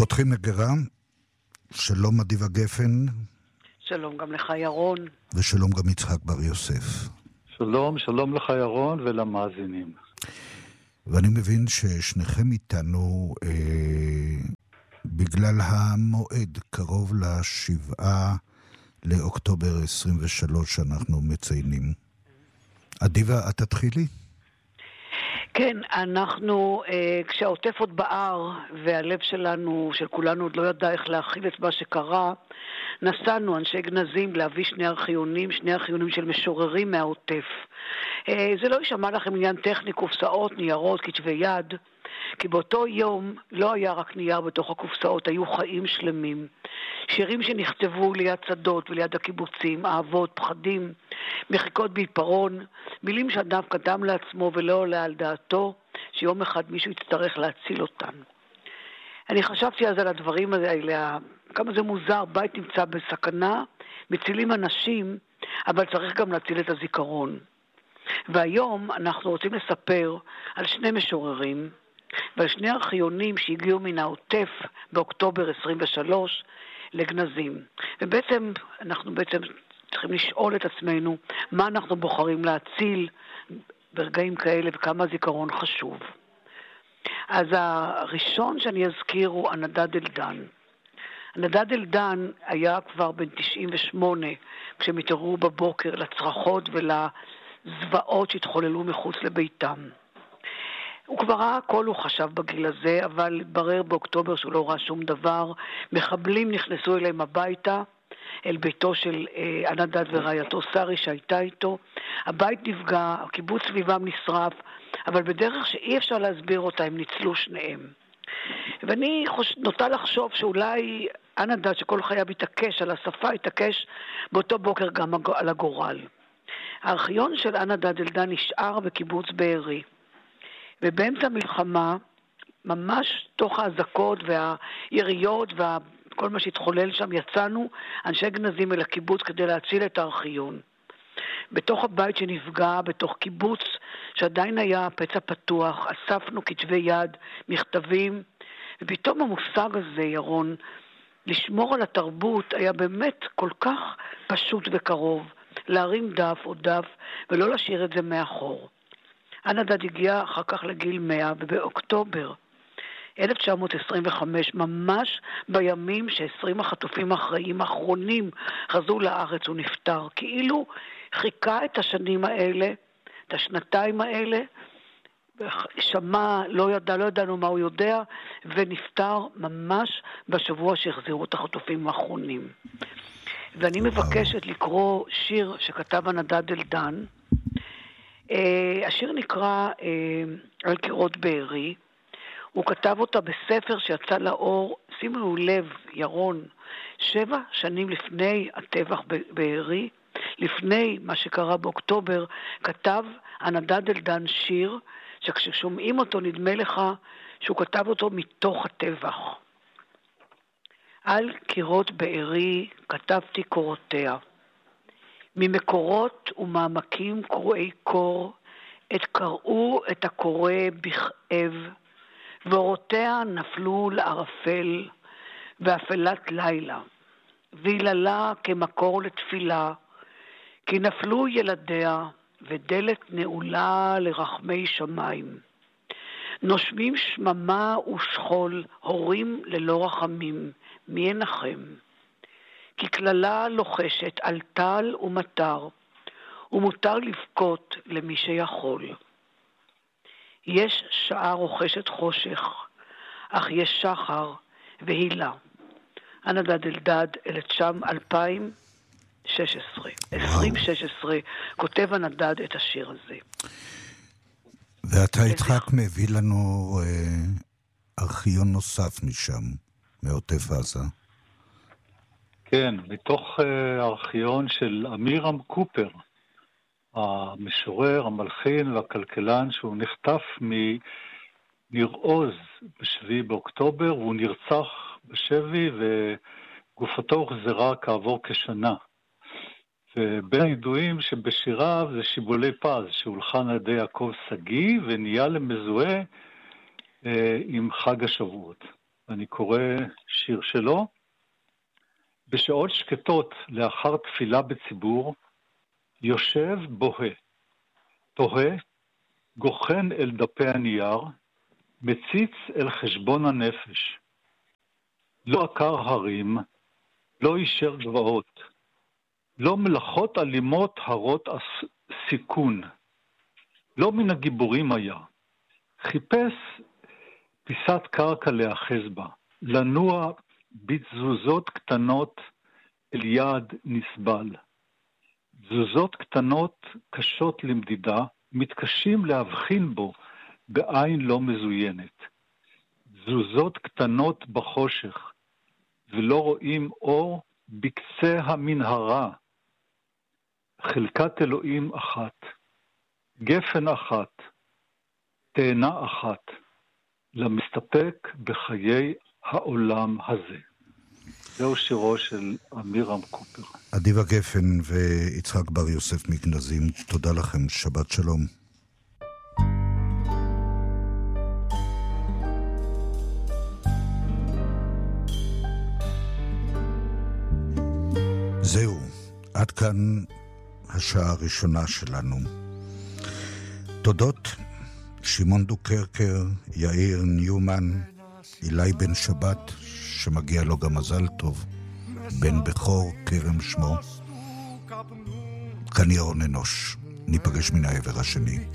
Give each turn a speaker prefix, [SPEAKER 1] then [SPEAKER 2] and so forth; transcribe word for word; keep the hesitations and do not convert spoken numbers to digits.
[SPEAKER 1] פותחים מגרה, שלום אדיבה גפן.
[SPEAKER 2] שלום גם לך ירון.
[SPEAKER 1] ושלום גם יצחק בר יוסף.
[SPEAKER 3] שלום, שלום לך ירון ולמאזינים.
[SPEAKER 1] ואני מבין ששניכם איתנו אה, בגלל המועד קרוב לשבעה לאוקטובר עשרים ושלוש שאנחנו מציינים. אדיבה, את תתחילי?
[SPEAKER 2] כן, אנחנו, אה, כשהעוטף עוד בער והלב שלנו, של כולנו עוד לא ידע איך להכיל את מה שקרה, נסענו אנשי גנזים להביא שני ארכיונים, שני ארכיונים של משוררים מהעוטף. אה, זה לא יישמע לכם עניין טכני, קופסאות, ניירות, כתבי יד, כי באותו יום לא היה רק נייר בתוך הקופסאות, היו חיים שלמים. שירים שנכתבו ליד שדות וליד הקיבוצים, אהבות, פחדים, מחיקות בעיפרון, מילים שאדם קדם לעצמו ולא עולה על דעתו, שיום אחד מישהו יצטרך להציל אותן. אני חשבתי אז על הדברים האלה, כמה זה מוזר, בית נמצא בסכנה, מצילים אנשים, אבל צריך גם להציל את הזיכרון. והיום אנחנו רוצים לספר על שני משוררים, ועל שני ארכיונים שהגיעו מן העוטף באוקטובר עשרים ושלוש לגנזים. ובעצם אנחנו בעצם צריכים לשאול את עצמנו מה אנחנו בוחרים להציל ברגעים כאלה וכמה הזיכרון חשוב. אז הראשון שאני אזכיר הוא הנדד אלדן. הנדד אלדן היה כבר בן תשעים ושמונה כשהם התעוררו בבוקר לצרחות ולזוועות שהתחוללו מחוץ לביתם. הוא כבר ראה הכל, הוא חשב בגיל הזה, אבל ברר באוקטובר שהוא לא ראה שום דבר. מחבלים נכנסו אליהם הביתה, אל ביתו של אה, הנדד ורעייתו שרי שהייתה איתו. הבית נפגע, הקיבוץ סביבם נשרף, אבל בדרך שאי אפשר להסביר אותה, הם ניצלו שניהם. ואני חוש... נוטה לחשוב שאולי הנדד שכל חייו התעקש על השפה, התעקש באותו בוקר גם על הגורל. הארכיון של הנדד אלדן נשאר בקיבוץ בארי. ובאמצע המלחמה, ממש תוך האזעקות והיריות וכל מה שהתחולל שם, יצאנו אנשי גנזים אל הקיבוץ כדי להציל את הארכיון. בתוך הבית שנפגע, בתוך קיבוץ שעדיין היה פצע פתוח, אספנו כתבי יד, מכתבים, ופתאום המושג הזה, ירון, לשמור על התרבות היה באמת כל כך פשוט וקרוב, להרים דף או דף ולא להשאיר את זה מאחור. הנדד הגיע אחר כך לגיל מאה, ובאוקטובר אלף תשע מאות עשרים וחמש, ממש בימים ש-עשרים החטופים האחראים האחרונים חזרו לארץ, הוא נפטר. כאילו חיכה את השנים האלה, את השנתיים האלה, שמע, לא ידע, לא ידענו מה הוא יודע, ונפטר ממש בשבוע שהחזירו את החטופים האחרונים. ואני מבקשת לקרוא שיר שכתב הנדד אלדן, Uh, השיר נקרא uh, על קירות בארי. הוא כתב אותה בספר שיצא לאור, שימו לב ירון, שבע שנים לפני הטבח בארי, לפני מה שקרה באוקטובר, כתב הנדד אלדן שיר שכששומעים אותו נדמה לך שהוא כתב אותו מתוך הטבח. על קירות בארי כתבתי קורותיה, ממקורות ומעמקים קרועי קור, את קראו את הקורא בכאב, ואורותיה נפלו לערפל, ואפלת לילה, ויללה כמקור לתפילה, כי נפלו ילדיה, ודלת נעולה לרחמי שמיים. נושמים שממה ושכול, הורים ללא רחמים, מי ינחם? כי כללה לוחשת על טל ומטר, ומותר לבכות למי שיכול. יש שעה רוחשת חושך, אך יש שחר והילה. הנדד אלדד, אלפיים ושש עשרה. עשרים ושש עשרה כותב הנדד את השיר הזה.
[SPEAKER 1] ואתה יצחק מביא לנו אה, ארכיון נוסף משם, מעוטף עזה.
[SPEAKER 3] כן, מתוך הארכיון של אמירם קופר, המשורר, המלחין והכלכלן, שהוא נחטף מניר עוז בשביעי באוקטובר, והוא נרצח בשבי וגופתו הוחזרה כעבור כשנה. ובין הידועים שבשיריו זה שיבולי פז, שהולחן על ידי יעקב סגי ונהיה למזוהה אה, עם חג השבועות. ואני קורא שיר שלו. בשעות שקטות לאחר תפילה בציבור, יושב בוהה, תוהה, גוחן אל דפי הנייר, מציץ אל חשבון הנפש. לא עקר הרים, לא אישר גבעות, לא מלאכות אלימות הרות סיכון, לא מן הגיבורים היה. חיפש פיסת קרקע להאחז בה, לנוע בתזוזות קטנות אל יעד נסבל. תזוזות קטנות קשות למדידה, מתקשים להבחין בו בעין לא מזוינת. תזוזות קטנות בחושך, ולא רואים אור בקצה המנהרה. חלקת אלוהים אחת, גפן אחת, תאנה אחת, למסתפק בחיי העולם הזה. זהו שירו של אמירם קופר.
[SPEAKER 1] אדיבה גפן ויצחק בר יוסף מגנזים, תודה לכם, שבת שלום. זהו, עד כאן השעה הראשונה שלנו. תודות שמעון דוקרקר, יאיר ניומן, אילי בן שבת, שמגיע לו גם מזל טוב, בן בכור, כרם שמו, כאן ירון אנוש. ניפגש מן העבר השני.